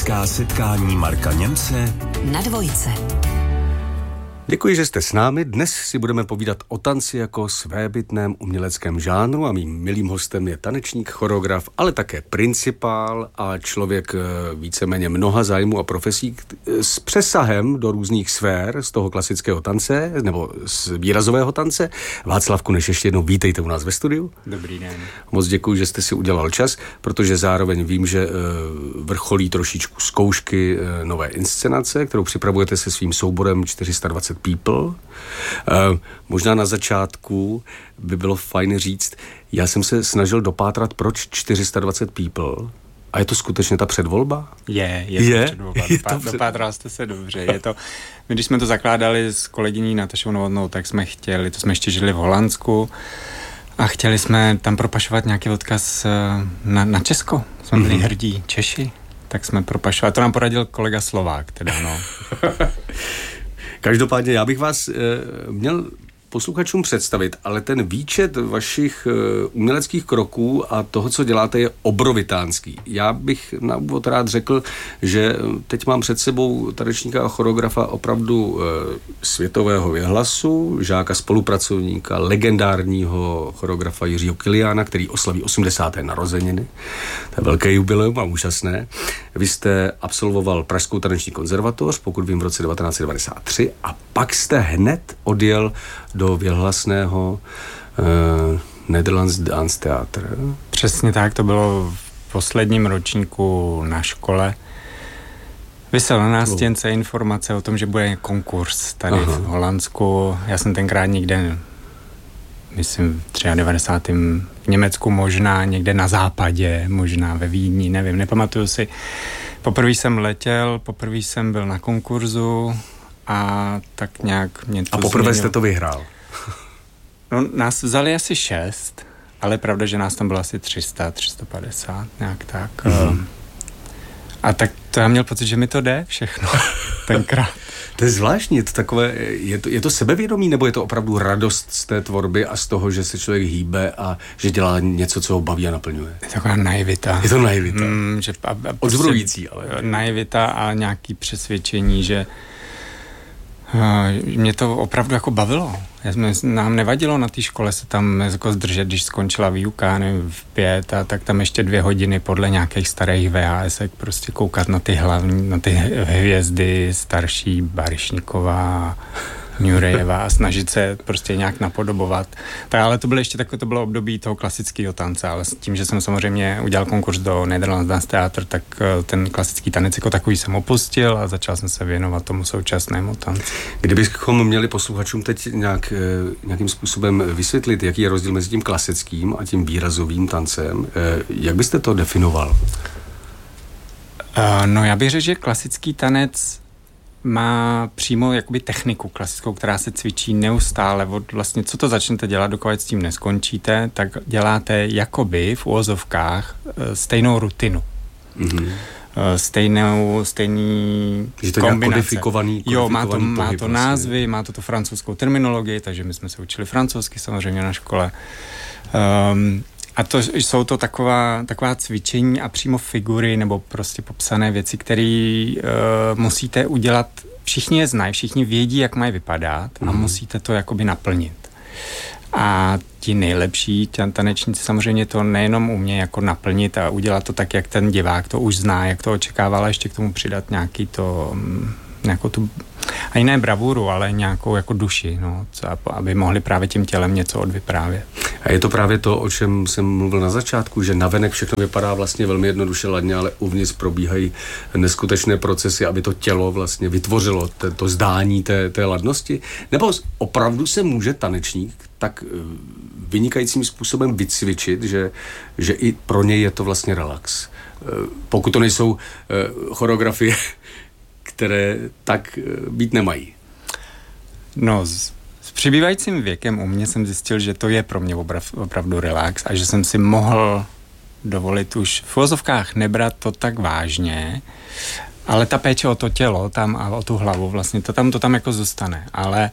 Umělecká setkání Marka Němce na Dvojce. Děkuji, že jste s námi. Dnes si budeme povídat o tanci jako svébytném uměleckém žánru a mým milým hostem je tanečník, choreograf, ale také principál a člověk víceméně mnoha zájmů a profesí s přesahem do různých sfér z toho klasického tance nebo z výrazového tance. Václav Kuneš, ještě jednou vítejte u nás ve studiu. Dobrý den. Moc děkuji, že jste si udělal čas, protože zároveň vím, že vrcholí trošičku zkoušky nové inscenace, kterou připravujete se svým souborem 420 People. Možná na začátku by bylo fajn říct, já jsem se snažil dopátrat, proč 420 People. A je to skutečně ta předvolba? Je to předvolba. Dopátral jste se dobře. My, když jsme to zakládali s kolegyní Natašou Novotnou, tak jsme chtěli, to jsme ještě žili v Holandsku a chtěli jsme tam propašovat nějaký odkaz na Česko. Jsme byli hrdí Češi, tak jsme propašovali. To nám poradil kolega Slovák, teda no. Každopádně já bych vás měl posluchačům představit, ale ten výčet vašich uměleckých kroků a toho, co děláte, je obrovitánský. Já bych na úvod rád řekl, že teď mám před sebou tanečníka a choreografa opravdu světového věhlasu, žáka spolupracovníka, legendárního choreografa Jiřího Kiliána, který oslaví 80. narozeniny. To je velké jubileum a úžasné. Vy jste absolvoval Pražskou taneční konzervatoř, pokud vím, v roce 1993 a pak jste hned odjel do věhlasného Nederlands Dance Theater. Přesně tak, to bylo v posledním ročníku na škole. Vysel na nástěnce informace o tom, že bude konkurs tady v Holandsku. Já jsem tenkrát někde, myslím v 93. v Německu, možná někde na západě, možná ve Vídni, nevím, nepamatuju si. Poprvé jsem letěl, poprvé jsem byl na konkurzu a tak nějak mě to A poprvé jste to vyhrál? No, nás vzali asi 6, ale pravda, že nás tam bylo asi 300, 350, nějak tak. A tak to já měl pocit, že mi to jde všechno tenkrát. To je zvláštní, je to sebevědomí, nebo je to opravdu radost z té tvorby a z toho, že se člověk hýbe a že dělá něco, co ho baví a naplňuje? Je taková naivita. Je to naivita. Odzbrojící, ale. Naivita a nějaký přesvědčení, že mě to opravdu jako bavilo. Nám nevadilo na té škole se tam jako zdržet, když skončila výuka, nevím, v 5 a tak tam ještě 2 hodiny podle nějakých starých VHSek prostě koukat na ty hvězdy starší, Baryšníková, Ňurejeva a snažit se prostě nějak napodobovat. Tak, ale to bylo období toho klasického tance, ale s tím, že jsem samozřejmě udělal konkurs do Nederlands Dance Theater, tak ten klasický tanec jako takový jsem opustil a začal jsem se věnovat tomu současnému tanci. Kdybychom měli posluchačům teď nějakým způsobem vysvětlit, jaký je rozdíl mezi tím klasickým a tím výrazovým tancem, jak byste to definoval? No já bych řekl, že klasický tanec má přímo jakoby techniku klasickou, která se cvičí neustále. Vlastně, co to začnete dělat, dokud s tím neskončíte, tak děláte jakoby v uvozovkách stejnou rutinu. Stejný že to kombinace. Kodifikovaný jo, má to názvy, má to francouzskou terminologii, takže my jsme se učili francouzsky samozřejmě na škole. A jsou to taková cvičení a přímo figury nebo prostě popsané věci, které musíte udělat. Všichni je znají, všichni vědí, jak mají vypadat a musíte to jakoby naplnit. A ti nejlepší tanečníci samozřejmě to nejenom umějí jako naplnit a udělat to tak, jak ten divák to už zná, jak to očekával, a ještě k tomu přidat nějakou tu, ani ne bravuru, ale nějakou jako duši, no, aby mohli právě tím tělem něco odvyprávět. A je to právě to, o čem jsem mluvil na začátku, že navenek všechno vypadá vlastně velmi jednoduše ladně, ale uvnitř probíhají neskutečné procesy, aby to tělo vlastně vytvořilo to zdání té ladnosti. Nebo opravdu se může tanečník tak vynikajícím způsobem vycvičit, že i pro něj je to vlastně relax. Pokud to nejsou choreografie, které tak být nemají. No, s přibývajícím věkem u mě jsem zjistil, že to je pro mě opravdu relax a že jsem si mohl dovolit už v uvozovkách nebrat to tak vážně, ale ta péče o to tělo tam a o tu hlavu vlastně, to tam jako zůstane, ale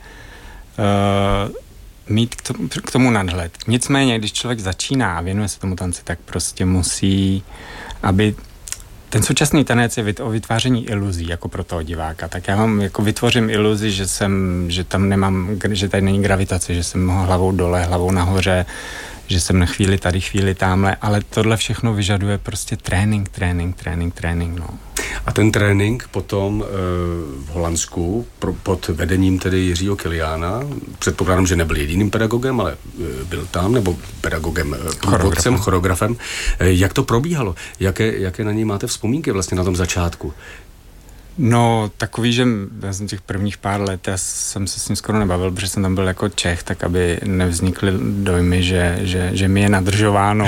mít k tomu nadhled. Nicméně, když člověk začíná a věnuje se tomu tanci, tak prostě musí, aby ten současný tanec je o vytváření iluzí jako pro toho diváka. Tak já mám, jako vytvořím iluzi, že tam nemám, že tady není gravitace, že jsem hlavou dole, hlavou nahoře, že jsem na chvíli tady, chvíli támhle, ale tohle všechno vyžaduje prostě trénink, no. A ten trénink potom v Holandsku pod vedením tedy Jiřího Kiliána, předpokládám, že nebyl jediným pedagogem, ale byl tam, nebo pedagogem, průvodcem, choreografem. Jak to probíhalo? Jaké na něj máte vzpomínky vlastně na tom začátku? No, takový, že já jsem těch prvních pár let, já jsem se s ním skoro nebavil, protože jsem tam byl jako Čech, tak aby nevznikly dojmy, že mi je nadržováno.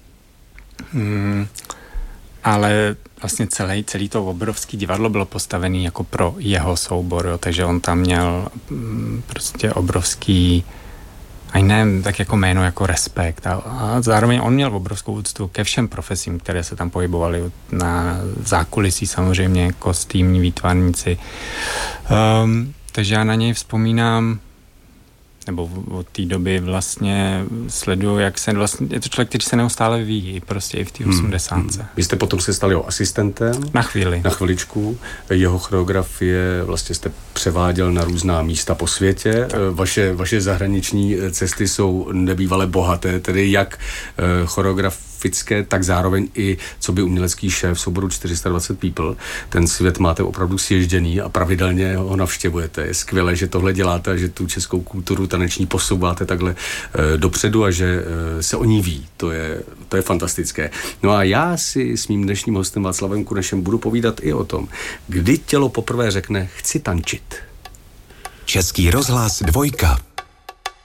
Ale vlastně celý to obrovský divadlo bylo postavené jako pro jeho soubor, jo, takže on tam měl prostě obrovský, ani nevím, tak jako jméno, jako respekt a zároveň on měl obrovskou úctu ke všem profesím, které se tam pohybovaly na zákulisí samozřejmě, kostýmní výtvarníci. Takže já na něj vzpomínám, nebo od té doby vlastně sleduju, jak se vlastně, je to člověk, který se neustále vyvíjí, prostě i v té 80. Vy jste potom se stali jeho asistentem? Na chvíli. Na chviličku. Jeho choreografie vlastně jste převáděl na různá místa po světě. Vaše zahraniční cesty jsou nebývale bohaté, tedy jak choreografické, tak zároveň i co by umělecký šéf souboru 420 People. Ten svět máte opravdu sježděný a pravidelně ho navštěvujete. Je skvělé, že tohle děláte a že tu českou kulturu taneční posouváte takhle dopředu a že se o ní ví. To je fantastické. No a já si s mým dnešním hostem Václavem Kunešem budu povídat i o tom, kdy tělo poprvé řekne chci tančit. Český rozhlas 2.